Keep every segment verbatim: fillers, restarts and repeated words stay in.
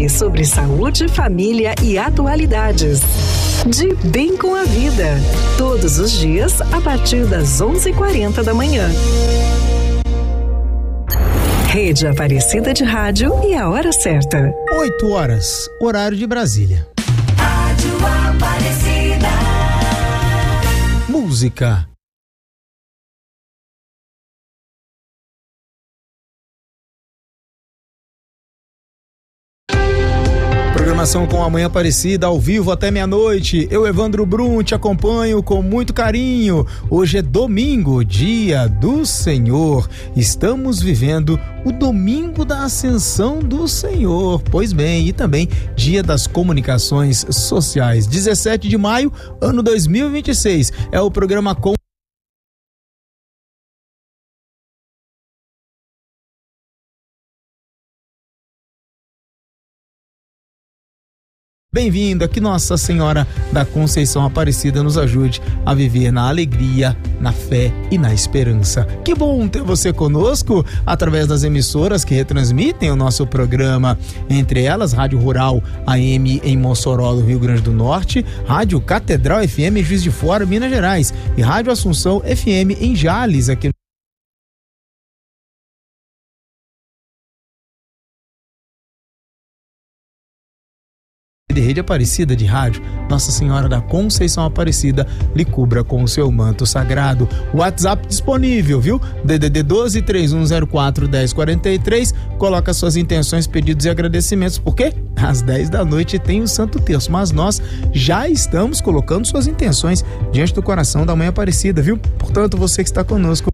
destaque sobre saúde, família e atualidades. De Bem com a Vida, todos os dias a partir das onze e quarenta da manhã. Rede Aparecida de Rádio e a hora certa. oito horas, horário de Brasília. Rádio Aparecida. Música. Programação com a Manhã Aparecida, ao vivo até meia-noite. Eu, Evandro Brum, te acompanho com muito carinho. Hoje é domingo, dia do Senhor. Estamos vivendo o domingo da Ascensão do Senhor. Pois bem, e também dia das comunicações sociais. dezessete de maio, ano dois mil e vinte e seis. É o programa com Bem-vindo, que Nossa Senhora da Conceição Aparecida nos ajude a viver na alegria, na fé e na esperança. Que bom ter você conosco através das emissoras que retransmitem o nosso programa. Entre elas, Rádio Rural A M em Mossoró, do Rio Grande do Norte, Rádio Catedral F M em Juiz de Fora, Minas Gerais, e Rádio Assunção F M em Jales, aqui no de Rede Aparecida de Rádio. Nossa Senhora da Conceição Aparecida lhe cubra com o seu manto sagrado. WhatsApp disponível, viu? D D D doze, três um zero quatro, dez quarenta e três. Coloca suas intenções, pedidos e agradecimentos, porque às dez da noite tem o Santo Terço, mas nós já estamos colocando suas intenções diante do coração da Mãe Aparecida, viu? Portanto, você que está conosco,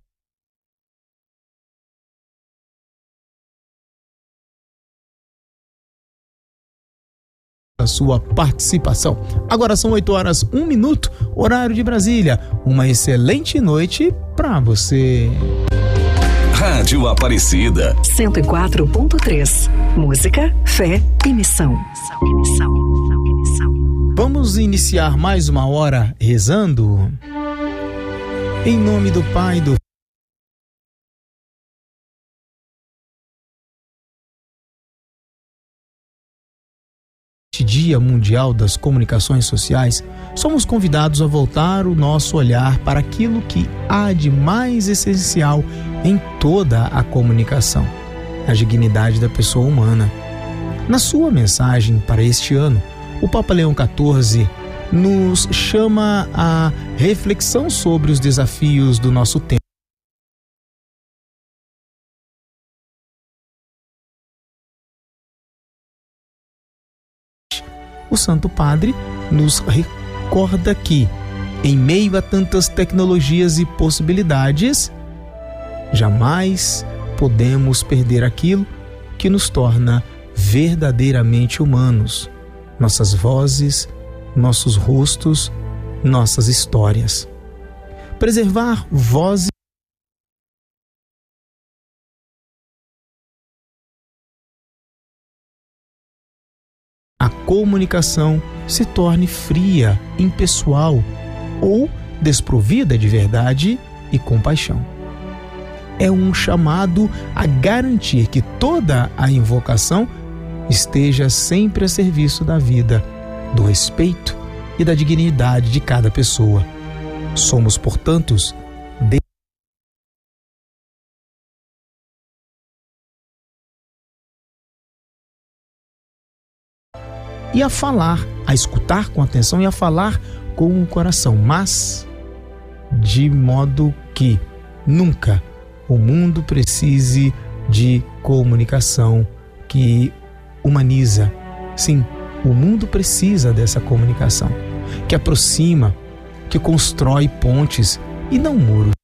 a sua participação. Agora são oito horas, um minuto, horário de Brasília. Uma excelente noite para você. Rádio Aparecida cento e quatro ponto três. Música, fé e missão. Missão, missão, missão. Vamos iniciar mais uma hora rezando. Em nome do Pai, do Dia Mundial das Comunicações Sociais, somos convidados a voltar o nosso olhar para aquilo que há de mais essencial em toda a comunicação, a dignidade da pessoa humana. Na sua mensagem para este ano, o Papa Leão quatorze nos chama à reflexão sobre os desafios do nosso tempo. O Santo Padre nos recorda que, em meio a tantas tecnologias e possibilidades, jamais podemos perder aquilo que nos torna verdadeiramente humanos: nossas vozes, nossos rostos, nossas histórias. Preservar vozes a comunicação se torne fria, impessoal ou desprovida de verdade e compaixão. É um chamado a garantir que toda a invocação esteja sempre a serviço da vida, do respeito e da dignidade de cada pessoa. Somos, portanto, de e a falar, a escutar com atenção e a falar com o coração, mas de modo que nunca o mundo precise de comunicação que humaniza. Sim, o mundo precisa dessa comunicação que aproxima, que constrói pontes e não muros.